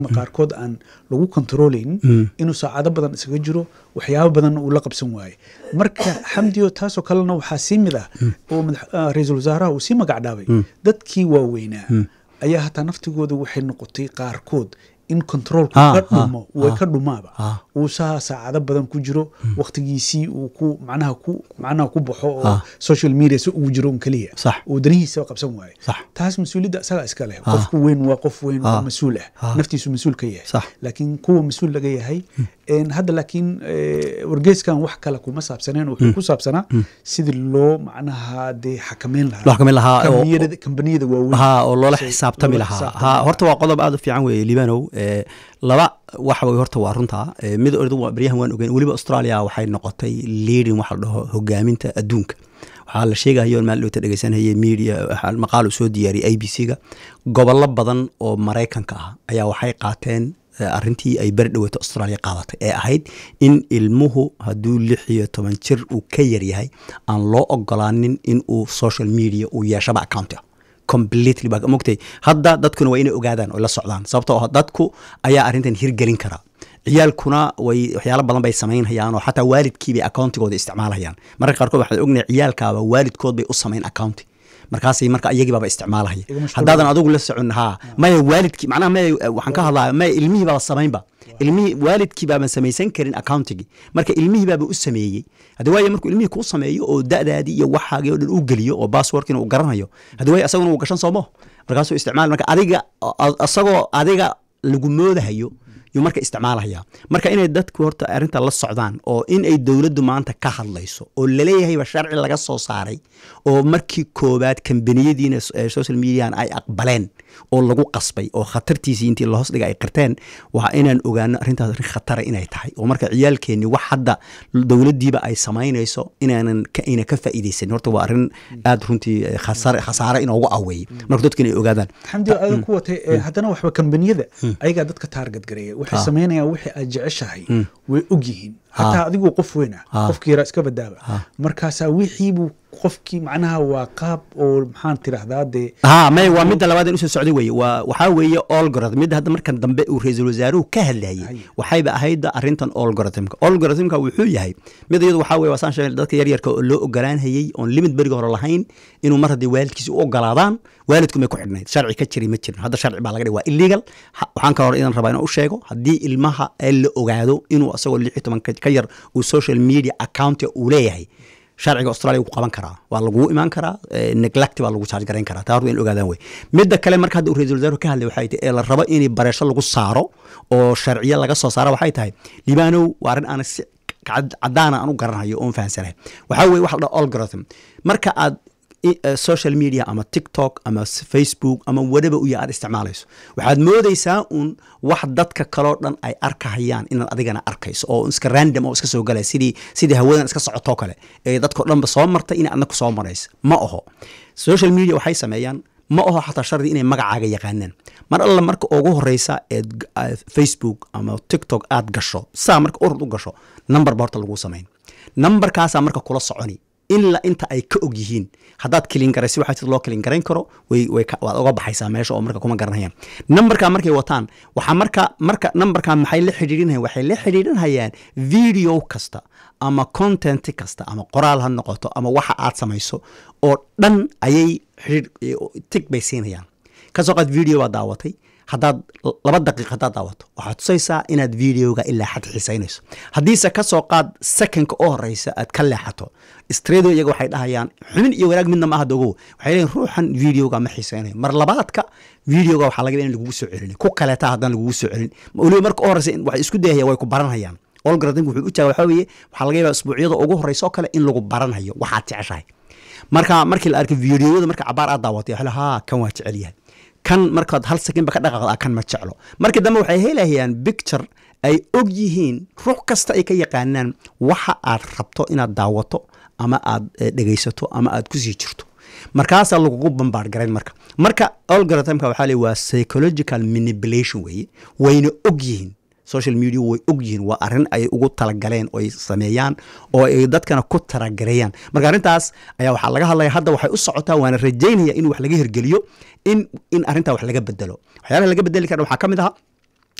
qaarkood aan lagu controlin inuu saacado badan isaga jiro waxyaabo badan uu la qabsan waayo marka xamdiyo taasoo kalena waxaa sii mid ah oo ra'iisul wasaaraha uu sii magacdaabay dadkii waaweynaa ayaa hataa naftigooda waxay noqotay qaarkood in controlku ka dhumo way ka dhumaaba uu saacado badan ku jiro waqtigiisii uu ku macnaha ku baxo oo social media si uu jiro kaliya uu danihiisa qabsan waayo taas mas'uuliyadda asaga iska leh qofku weyn waa qof weyn oo mas'uul ah naftiisu mas'uul ka yahay laakiin kuwa mas'uul laga yahay hadda laakiin wargeyskan wax kale kuma saabsaneen wuxuu ku saabsanaa sidii loo macnaha dee xakameyn lahaa kambaniyada waaweyn oo loola xisaabtami lahaa horta waa qodob aad u fiican weeye liibanow laba waxa way horta waa runta mid ordu baryahan waan ogeyn waliba Australia waxay noqotay leading waxa la dhaho hogaaminta adduunka waxa la sheegayo meel loo dhageysanayay media maqaal soo diyaariyay ABC-ga gobollo badan oo Mareykanka ah ayaa waxay qaateen arrintii ay bardhawada Australia qaadatay ee ahayd in ilmuhu haduu 16 jir uu ka yar yahay aan loo ogolaanin in uu social media uu yeesho account completely baa mogtay hadda dadkuna waa inay ogaadaan oo la socdaan sababtoo ah dadku ayaa arrintan hirgelin kara ciyaalkuna way waxyaalo badan bay sameynayaan oo xataa waalidkii bay accountigooda isticmaalayaan marka qaarkood waxaan ognahay ciyaalkaaba waalidkood bay u sameyn account markaasay marka iyagii baba isticmaalaya haddaadan adigu la socon maya waalidkii macnaha waxaan ka hadlaa maya ilmihii baba samaynba ilmihii waalidkii baaban samaysan karin accountigi marka ilmihii baaba u sameeyey haddii waayo markuu ilmihii kuu sameeyo oo da'daadii iyo waxaagii oo dhan u geliyo oo passwordkina uu garanayo haddii waayo asaguna uu gashan soomo markaasuu isticmaal marka asagoo adiga lagu moodahayo yuu marka isticmaalaya marka inay dadku horta arrinta la socdaan oo in ay dawladdu maanta ka hadlayso oo la leeyahay sharci laga soo saaray oo markii koobaad kambaniyadiina social media ay aqbaleen oo lagu qasbay oo khatartiisii intii la hoos dhigay ay qirteen waxa inaan ogaano arrintaas arrin khatar inay tahay oo marka ciyaalkeeni wax hadda dawladdiiba ay sameynayso inaanan ka faa'iideysan horta waa arrin aad runtii khasaare inoogu aweey marka dadku inay ogaadaan xamdi aad ku watay haddana waxba kambaniyada ayaga dadka target gareeya waxay sameynayaan wixii aad jeceshahay way og yihiin hataa adigu qof weyn ah qofkii yara iska badaaba markaas wixii buu qofkii macnaha waa qaab oo maxaan tiraahdaa de may waa mid labaad in soo socday weeye waxa weeye algorithm mid hadda markan dambe uu ra'iisul wasaaruhu ka hadlayay waxayba ahayd arrintan algorithmka wuxuu yahay mid iyadu waxa weeye wasaan sheegay dadka yar yarka oo loo ogolaanayay oo limit bariga hore lahayn inuu mar hadii waalidkiisa u ogolaadaan waalidku ma ku xidhnayd sharci ka jiri ma jirin hadda sharci baa laga dhigay waa illegal waxaan ka hor inaan rabaa inaan u sheego hadii ilmaha la ogaado inuu asagoo 16 ka yar uu social media account uu leeyahay sharciga Australia ku qaban karaa waa lagu iman karaa neglect waa lagu charge gareyn karaa taar weyn ogaadaan way midda kale marka hadda ra'iisul wasaaruhu ka hadlay waxay tahay la rabo in barasho lagu saaro oo sharciyo laga soo saaro waxay tahay libaanow waa arin aan cadaan aan u garanayo oo fahansanahay waxa weeye wax la algorithm marka aad social media ama TikTok ama Facebook ama whatever u yaad isticmaalayso waxaad moodaysaa wax dadka kale dhan ay arkayaan in adigana arkayso oo iska random oo iska soo galay sidii hawadan iska socoto kale ee dadka dhanba soo martay in aadna ku soo marayso ma aho social media waxay sameeyaan ma aho xataa shardi inay magacaaga yaqaanaan mar alla marka ugu horeysa ee Facebook ama TikTok aad gasho marka urud u gasho number boorta lagu sameyn numberkaas marka kula soconi illa inta ay ka og yihiin hadaad kilin garaysi waxa loo kilin garayn karo way waad uga baxaysaa meesha oo marka kuma garanayaan numberka markay wataan waxa marka numberka maxay la xiriirinayaan video kasta ama content kasta ama qoraal ha noqoto ama waxa aad samayso oo dhan ayay tig bay siinayaan ka soo qad video waa daawatay hadaad 2 daqiiqo hadaad daawato waxaad tusaysaa inaad videoga ilaa xad xiisaynayso hadiise ka soo qaad second-ka oo horeysa aad ka leexato streedo iyaga waxay dhahayaan xumin iyo wanaag midna ma aha dogo waxay leeyihiin ruuxan videoga ma xiisaynayo mar labaadka videoga waxa laga yaabaa in lagu soo celin ku kaleeta hadan lagu soo celin waliba marka oo horeysa wax isku dayaya way ku baranayaan algorithm wuxuu u jaaga waxa weeye waxa laga yaabaa isbuucyada ugu horeysa oo kale in lagu baranayo waxaad jeceshahay markii la arko videoyada marka cabaar aad daawatay kan waa jecel yahay kan markaad hal second ba ka dhaqaaqda kan ma jeclo markii dambe waxay helayaan picture ay og yihiin ruux kasta ay ka yaqaanaan waxa aad rabto inaad daawato ama aad dhageysato ama aad ku sii jirto markaas lagu bambaar gareyn marka algorithmka waxa la waa psychological manipulation wayna og yihiin social media way og yihiin waa arin ay ugu talagaleen oo ay sameeyaan oo ay dadkana ku taragareyaan marka arintaas ayaa waxa laga hadlayaa hadda waxay u socotaa waana rajaynaya in wax laga hirgeliyo in arinta wax laga bedelo waxyaalaha laga bedeli karo waxa kamid ah